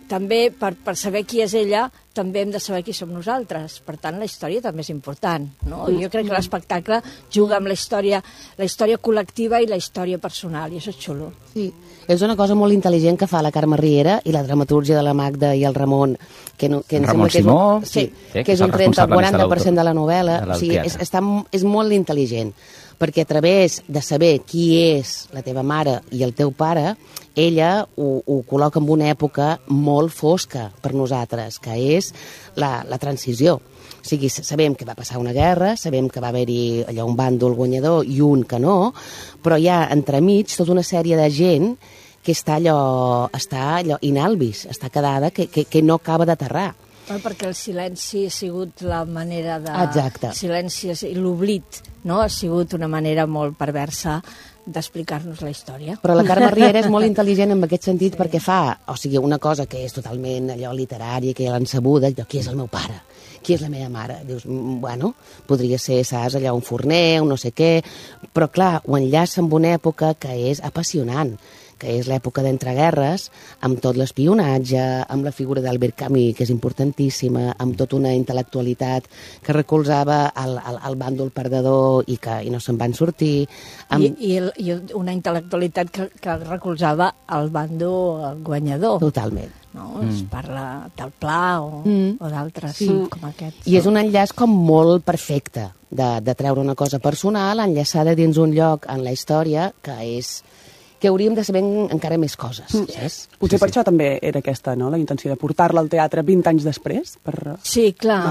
també per saber qui és ella, també hem de saber qui som nosaltres. Per tant, la història també és important, no? Jo crec que l'espectacle juga amb la història col·lectiva i la història personal, i això és xulo. Sí, és una cosa molt intel·ligent que fa la Carme Riera i la dramatúrgia de la Magda i el Ramon, que Ramon Simó, que és un 30 o 40% de la novel·la. O sigui, és molt intel·ligent, perquè a través de saber qui és la teva mare i el teu pare, ella ho col·loca en una època molt fosca per nosaltres, que és la transició. O sigui, sabem que va passar una guerra, sabem que va haver-hi allò un bàndol guanyador i un que no, però hi ha entremig tota una sèrie de gent que està allò inalvis, està quedada, que no acaba d'aterrar. Perquè el silenci ha sigut la manera de... Exacte. Silenci i l'oblit, no? Ha sigut una manera molt perversa d'explicar-nos la història. Però la Carme Riera és molt intel·ligent en aquest sentit, perquè fa, o sigui, una cosa que és totalment allò literària, que ja l'han sabuda, qui és el meu pare? Qui és la meva mare? Dius, bueno, podria ser, saps, allò un forner, un no sé què, però clar, ho enllaça amb una època que és apassionant, que és l'època d'entreguerres, amb tot l'espionatge, amb la figura d'Albert Camus, que és importantíssima, amb tota una intel·lectualitat que recolzava el bàndol perdedor i no se'n van sortir. I una intel·lectualitat que recolzava el bàndol guanyador. Totalment. No? Es parla del Pla o d'altres com aquests. I és un enllaç com molt perfecte de treure una cosa personal enllaçada dins un lloc en la història que hauríem de saber encara més coses. Potser per això també era aquesta, no?, la intenció de portar-la al teatre 20 anys després? Sí, clar.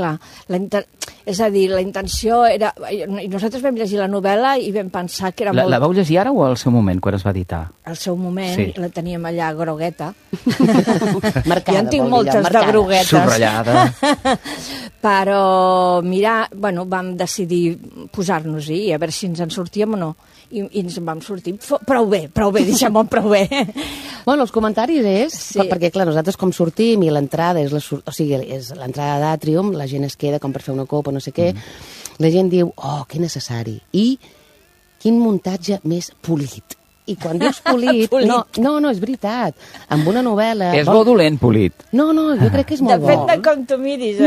És a dir, la intenció era... I nosaltres vam llegir la novel·la i vam pensar que era molt... La vau llegir ara o al seu moment, quan es va editar? Al seu moment, la teníem allà grogueta. Marcada, jo en tinc moltes de groguetes. Subrayada. Però, mira, vam decidir posar-nos-hi, a veure si ens en sortíem o no. I ens en vam sortir prou bé, deixem-ho prou bé. Bueno, els comentaris perquè clar, nosaltres com sortim i l'entrada és l'entrada d'Àtrium, la gent es queda com per fer una copa, no sé què, la gent diu, oh, que necessari, i quin muntatge més polit. I quan dius polit... No, és veritat. Amb una novel·la... És bo dolent, polit? No, jo crec que és molt bo. Depèn de com tu miris,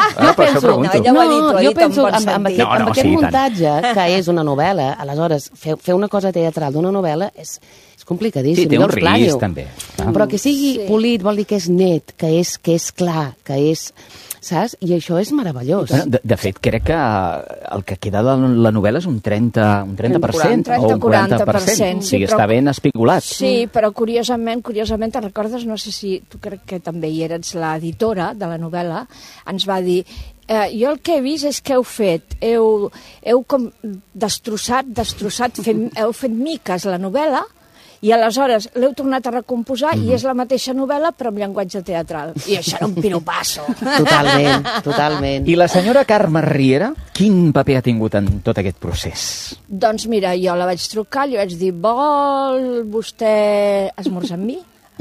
Jo penso amb aquest muntatge, que és una novel·la, aleshores, fer una cosa teatral d'una novel·la és complicadíssim. Sí, té un risc, també. Però que sigui polit vol dir que és net, que és clar, que és... Saps? I això és meravellós. De fet, crec que el que queda de la novel·la és un 30% o un 40%. O sigui, està ben espigolat. Sí, però curiosament, te'n recordes, no sé si tu crec que també hi eres l'editora de la novel·la, ens va dir... jo el que he vist és que heu fet, heu com destrossat, heu fet miques la novel·la, i aleshores l'heu tornat a recomposar i és la mateixa novel·la però amb llenguatge teatral. I això era un piropasso. Totalment. I la senyora Carme Riera, quin paper ha tingut en tot aquest procés? Doncs mira, jo la vaig trucar, li vaig dir, vol vostè esmorzar amb mi?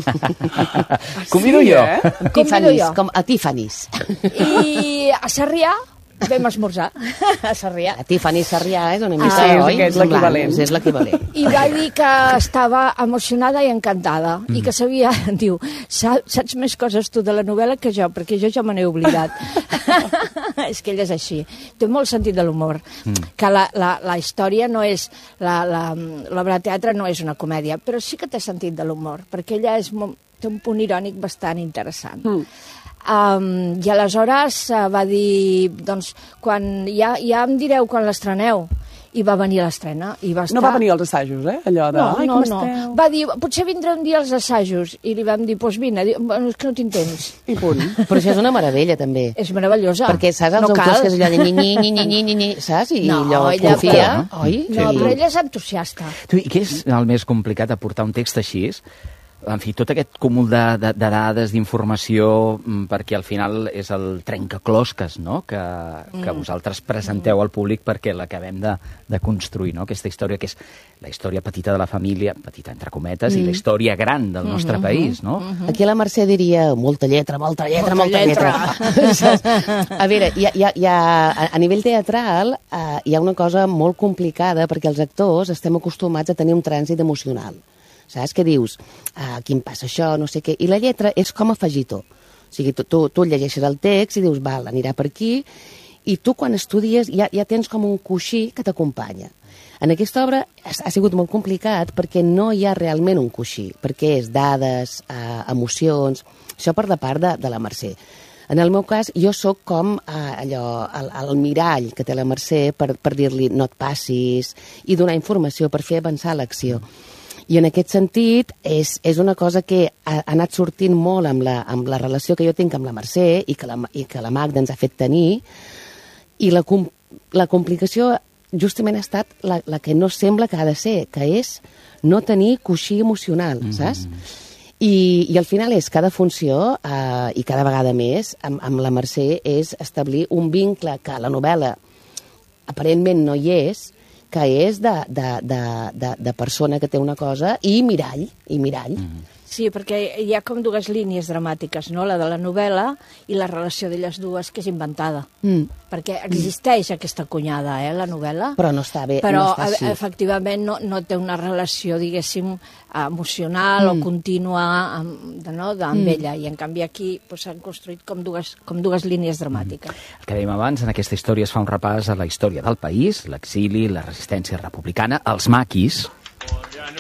Convido jo. Com a Tiffany's. I a Sarrià vam esmorzar a Sarrià. A Tiffany Sarrià és una mica, oi? És l'equivalent. És l'equivalent. I va dir que estava emocionada i encantada i que sabia, diu, saps més coses tu de la novel·la que jo, perquè jo ja me n'he oblidat. És que ella és així. Té molt sentit de l'humor. Que la història no és... L'obra de teatre no és una comèdia, però sí que té sentit de l'humor, perquè ella té un punt irònic bastant interessant. I aleshores va dir, doncs, ja em direu quan l'estreneu. I va venir a l'estrena. No va venir als assajos, allò de... No. Va dir, potser vindrà un dia als assajos. I li vam dir, doncs vine. Bueno, és que no tinc temps. I punt. Però això és una meravella, també. És meravellosa. Perquè saps els autors que és allò de ni, saps? I allò confia, oi? No, però ella és entusiasta. I què és el més complicat de portar un text així? En fi, tot aquest cúmul de dades, d'informació, perquè al final és el trencaclosques, no?, que vosaltres presenteu al públic perquè l'acabem de construir, no?, aquesta història que és la història petita de la família, petita entre cometes, i la història gran del nostre país, no? Aquí a la Mercè diria molta lletra. A veure, a nivell teatral hi ha una cosa molt complicada perquè els actors estem acostumats a tenir un trànsit emocional. saps? Que dius, aquí em passa això, no sé què, i la lletra és com afegitó. O sigui, tu llegeixes el text i dius, val, anirà per aquí, i tu quan estudies ja tens com un coixí que t'acompanya. En aquesta obra ha sigut molt complicat perquè no hi ha realment un coixí, perquè és dades, emocions, això per la part de la Mercè. En el meu cas, jo sóc com el mirall que té la Mercè per dir-li no et passis i donar informació per fer avançar l'acció. I en aquest sentit és una cosa que ha anat sortint molt amb la relació que jo tinc amb la Mercè i que la Magda ens ha fet tenir, i la complicació justament ha estat la que no sembla que ha de ser, que és no tenir coixí emocional, saps? I al final és cada funció, i cada vegada més, amb la Mercè, és establir un vincle que a la novel·la aparentment no hi és, que és de persona que té una cosa i mirall. Sí, perquè hi ha com dues línies dramàtiques, no? La de la novel·la i la relació d'elles dues, que és inventada. Perquè existeix aquesta cunyada, la novel·la. Però no està bé, però, no està així. Efectivament, no té una relació, diguéssim, emocional o contínua amb ella. I, en canvi, aquí s'han construït com dues línies dramàtiques. El que dèiem abans, en aquesta història es fa un repàs a la història del país, l'exili, la resistència republicana, els maquis,